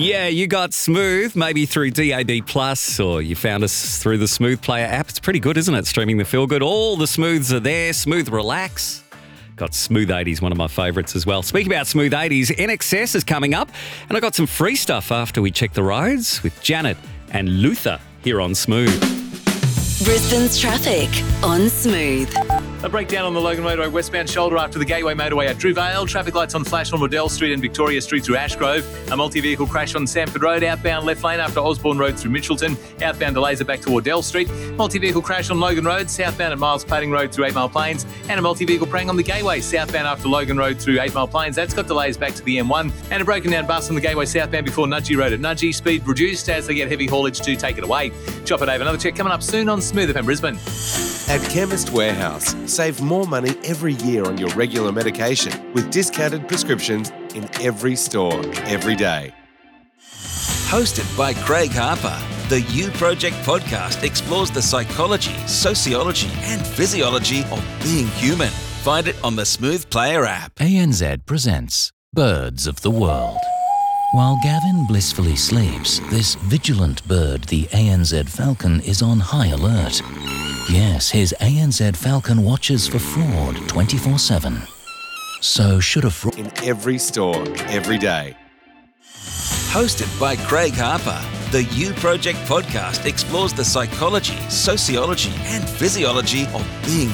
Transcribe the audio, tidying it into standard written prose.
Yeah, you got Smooth, maybe through DAB Plus, or you found us through the Smooth Player app. It's pretty good, isn't it? Streaming the feel good. All the Smooths are there. Smooth Relax. Got Smooth 80s, one of my favourites as well. Speaking about Smooth 80s, NXS is coming up, and I got some free stuff after we check the roads with Janet and Luther here on Smooth. Brisbane's traffic on Smooth. A breakdown on the Logan Motorway westbound shoulder after the Gateway Motorway at Drew Vale. Traffic lights on flash on Riddell Street and Victoria Street through Ashgrove. A multi-vehicle crash on Sanford Road. Outbound left lane after Osborne Road through Mitchelton. Outbound delays are back to Waddell Street. Multi-vehicle crash on Logan Road. Southbound at Miles Plating Road through 8 Mile Plains. And a multi-vehicle prang on the Gateway. Southbound after Logan Road through 8 Mile Plains. That's got delays back to the M1. And a broken down bus on the Gateway southbound before Nudgee Road at Nudgee. Speed reduced as they get heavy haulage to take it away. Chopper Dave, another check coming up soon on Smooth FM Brisbane. At Chemist Warehouse, save more money every year on your regular medication with discounted prescriptions in every store, every day. Hosted by Craig Harper, the You Project podcast explores the psychology, sociology and physiology of being human. Find it on the Smooth Player app. ANZ presents Birds of the World. While Gavin blissfully sleeps, this vigilant bird, the ANZ falcon, is on high alert. Yes, his ANZ falcon watches for fraud 24/7. So should a fraud... In every store, every day. Hosted by Craig Harper, the You Project podcast explores the psychology, sociology and physiology of being